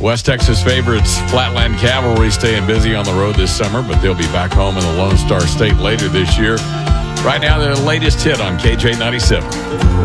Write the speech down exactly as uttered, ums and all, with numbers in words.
West Texas favorites Flatland Cavalry staying busy on the road this summer, but they'll be back home in the Lone Star State later this year. Right now, their latest hit on K J ninety-seven.